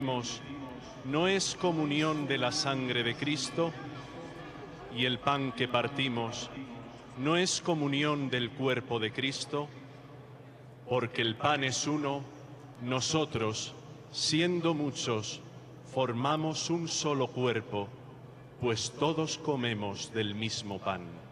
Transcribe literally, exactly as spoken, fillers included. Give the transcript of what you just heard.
no es comunión de la sangre de Cristo, y el pan que partimos no es comunión del cuerpo de Cristo, porque el pan es uno, nosotros, siendo muchos, formamos un solo cuerpo, pues todos comemos del mismo pan.